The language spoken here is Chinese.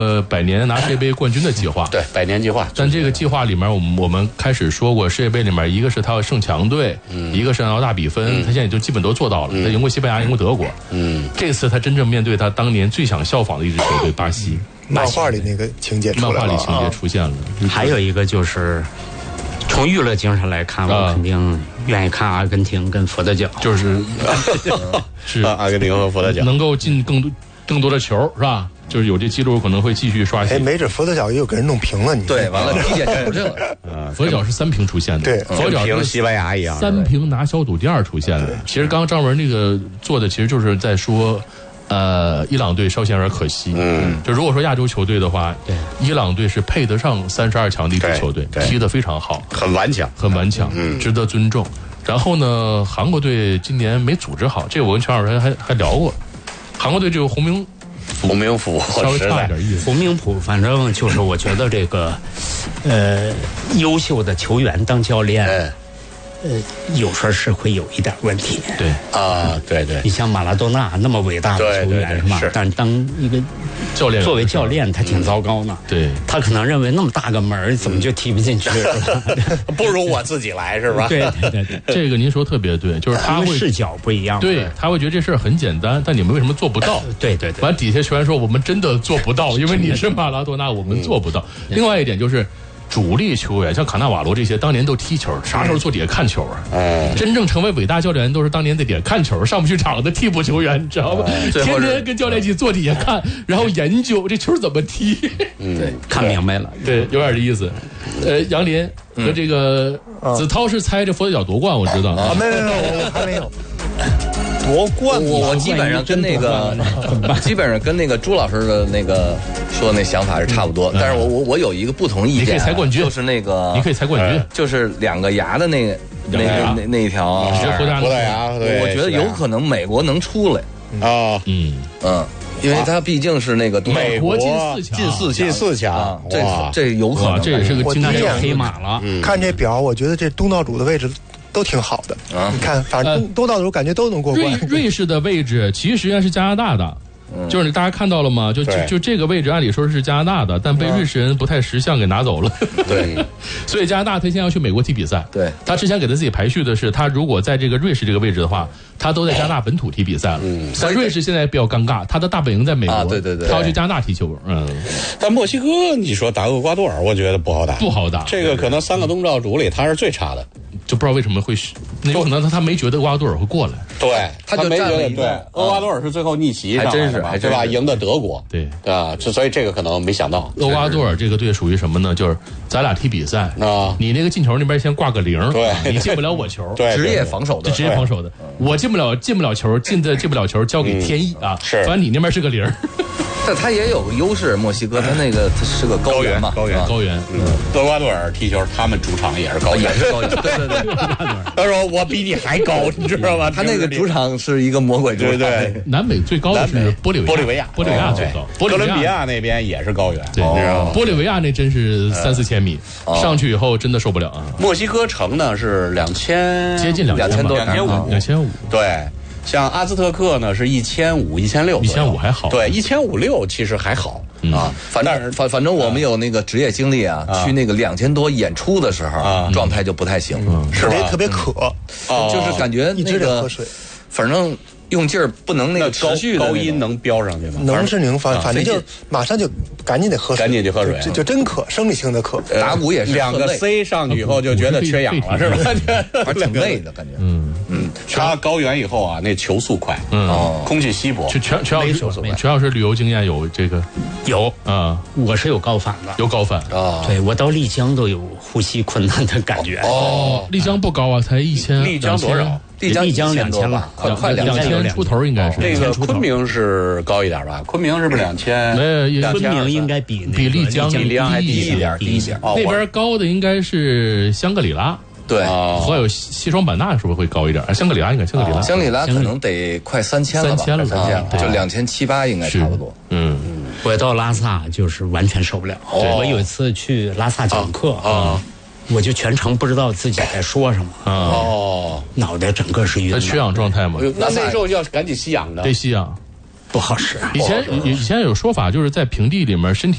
100年拿世界杯冠军的计划。 对，100年计划。 但这个计划里面，我们开始说过，世界杯里面一个是他要胜强队，一个是要大比分，他现在就基本都做到了。他赢过西班牙，赢过德国。这次他真正面对他当年最想效仿的一支球队巴西。 漫画里那个情节出来了， 漫画里情节出现了。 还有一个就是从娱乐精神来看，我肯定愿意看阿根廷跟佛得角， 就是是阿根廷和佛得角能够进更多的球，是吧？就是有这记录可能会继续刷新。 没准佛得角也有给人弄平了，你对，完了体检求证。 佛得角是3平出现的， 对， 佛得角跟西班牙一样 ，3平拿小组第2出现的。其实刚刚张文那个做的，其实就是在说。伊朗队稍显有点可惜。就如果说亚洲球队的话，对，伊朗队是配得上32强的一支球队，踢得非常好， 很顽强， 值得尊重。然后呢，韩国队今年没组织好，这个我跟全老师还聊过。韩国队这个洪明甫稍微差一点意思。 洪明甫反正就是我觉得这个优秀的球员当教练。有时候是会有一点问题。 对啊，对， 你像马拉多纳那么伟大的球员是吧？但是当一个教练， 作为教练，他挺糟糕呢。 对， 他可能认为那么大个门怎么就踢不进去了？ 不如我自己来是吧？ 对， 这个您说特别对，就是他会视角不一样。 对，他会觉得这事儿很简单，但你们为什么做不到？ 对。 完底下球员说我们真的做不到，因为你是马拉多纳，我们做不到。另外一点就是。主力球员像卡纳瓦罗这些，当年都踢球，啥时候坐底下看球啊？真正成为伟大教练都是当年在底下看球，上不去场的替补球员，你知道吗？天天跟教练一起坐底下看，然后研究这球怎么踢。 对，看明白了， 对，有点意思。杨林和这个子韬是猜这佛得角夺冠，我知道啊，没有，我还没有。夺冠， 我基本上跟那个朱老师的那个说的那想法是差不多，但是我有一个不同意见， 你可以猜冠军， 就是那个你可以猜冠军， 就是2个牙的那一条， 葡萄牙， 我觉得有可能美国能出来啊， 因为他毕竟是那个美国进 4强， 这有可能， 这也是个经典黑马了。 看这表，我觉得这东道主的位置都挺好的你看，反正东道主感觉都能过关。 瑞士的位置其实实际上是加拿大的。就是大家看到了吗？就这个位置，按理说是加拿大的，但被瑞士人不太识相给拿走了。 对， 所以加拿大他现在要去美国踢比赛。 对， 他之前给他自己排序的是，他如果在这个瑞士这个位置的话，他都在加拿大本土踢比赛了。但瑞士现在比较尴尬，他的大本营在美国。 对， 他要去加拿大踢球。 但墨西哥，你说打厄瓜多尔，我觉得不好打。这个可能3个东道主里他是最差的。 就不知道为什么会，那有可能他没觉得厄瓜多尔会过来。 对， 他就没觉得对。厄瓜多尔是最后逆袭上来的， 还真是对吧？赢的德国， 对啊，所以这个可能没想到。 厄瓜多尔这个队属于什么呢？就是咱俩踢比赛啊， 你那个进球那边先挂个0， 对， 你进不了我球， 对， 职业防守的， 职业防守的，我进不了球，进不了球交给天意啊， 是， 反正你那边是个0。 但他也有个优势，墨西哥他是个高原嘛， 高原。厄瓜多尔踢球，他们主场也是高原， 对。 他说我比你还高，你知道吗？ 他那个主场是一个魔鬼主场。 对， 南美最高的是玻利维亚最高， 哥伦比亚那边也是高原， 对，玻利维亚那真是3-4千米，上去以后真的受不了啊。 墨西哥城呢是2000， 接近 2000多 ，2500， 对。像阿兹特克呢是1500-1600 还好， 对，1500-1600其实还好啊。 反正我们有那个职业经历啊，去那个2000多演出的时候，状态就不太行， 是吧？特别渴， 就是感觉一直得喝水， 反正用劲儿不能那个持续的高音能飙上去吗？ 能是能，反正就马上就赶紧得喝水， 赶紧就喝水， 就真渴，生理性的渴。 打鼓也是 2个 C 上去以后就觉得缺氧了，是吧？ 挺累的感觉。 他高原以后啊，那球速快，空气稀薄。 全老师旅游经验有这个有啊，我是有高反的， 有高反啊。对，我到丽江都有呼吸困难的感觉。 丽江不高啊，才1000。 丽江多少？ 丽江2000吧，快 2000出头应该是。 那个昆明是高一点吧？昆明是不是2000？ 没有， 昆明应该比丽江还低一点。 那边高的应该是香格里拉。 对， 还有西双版纳是不是会高一点？香格里拉可能得快3000了吧？3000了，就2700-2800应该差不多。 我到拉萨就是完全受不了。我有一次去拉萨讲课我就全程不知道自己在说什么脑袋整个是晕的。 缺氧状态嘛？ 那时候要赶紧吸氧的， 得吸氧， 不好使。 以前有说法，就是在平地里面身体